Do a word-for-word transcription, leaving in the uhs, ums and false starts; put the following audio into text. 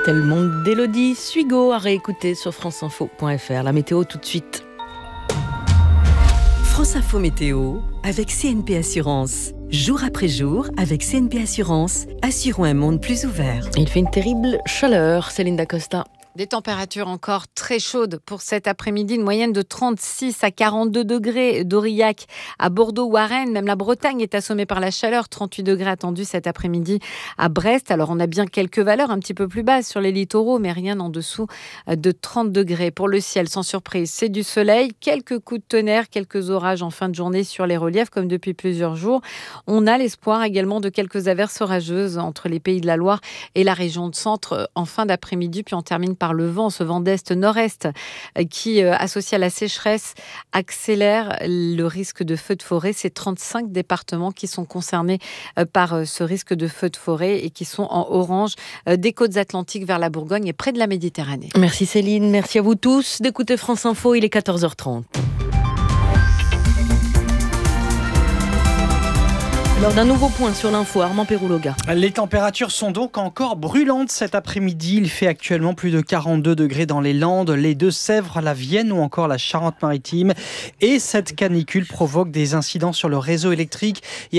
C'était le monde d'Élodie Suigo à réécouter sur france info point f r. La météo tout de suite. France Info Météo avec C N P Assurance. Jour après jour, avec C N P Assurance, assurons un monde plus ouvert. Il fait une terrible chaleur, Céline Dacosta. Des températures encore très chaudes pour cet après-midi, une moyenne de trente-six à quarante-deux degrés d'Aurillac à Bordeaux ou à Rennes. Même la Bretagne est assommée par la chaleur, trente-huit degrés attendus cet après-midi à Brest. Alors on a bien quelques valeurs un petit peu plus basses sur les littoraux, mais rien en dessous de trente degrés. Pour le ciel, sans surprise, c'est du soleil, quelques coups de tonnerre, quelques orages en fin de journée sur les reliefs comme depuis plusieurs jours. On a l'espoir également de quelques averses orageuses entre les Pays de la Loire et la région de Centre en fin d'après-midi, puis on termine par le vent, ce vent d'est-nord-est qui, associé à la sécheresse, accélère le risque de feux de forêt. C'est trente-cinq départements qui sont concernés par ce risque de feux de forêt et qui sont en orange des côtes atlantiques vers la Bourgogne et près de la Méditerranée. Merci Céline, merci à vous tous d'écouter France Info, il est quatorze heures trente. Lors d'un nouveau point sur l'info, Armand Pérouloga. Les températures sont donc encore brûlantes cet après-midi. Il fait actuellement plus de quarante-deux degrés dans les Landes, les Deux-Sèvres, la Vienne ou encore la Charente-Maritime. Et cette canicule provoque des incidents sur le réseau électrique. Et